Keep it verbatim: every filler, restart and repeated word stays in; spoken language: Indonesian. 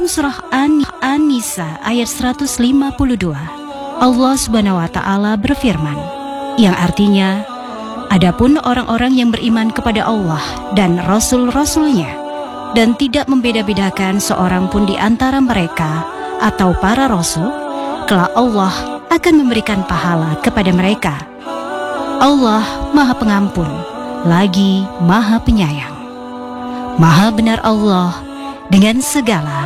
dalam surah An- An-Nisa ayat seratus lima puluh dua, Allah Subhanahu wa taala berfirman, yang artinya, adapun orang-orang yang beriman kepada Allah dan Rasul-Rasulnya dan tidak membeda-bedakan seorang pun di antara mereka atau para Rasul, kelak Allah akan memberikan pahala kepada mereka. Allah Maha Pengampun, lagi Maha Penyayang. Maha benar Allah dengan segala